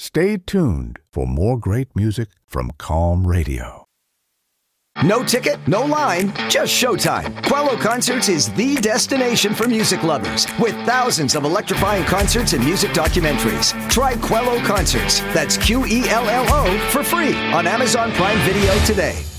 Stay tuned for more great music from Calm Radio. No ticket, no line, just showtime. Quello Concerts is the destination for music lovers with thousands of electrifying concerts and music documentaries. Try Quello Concerts, that's Quello, for free on Amazon Prime Video today.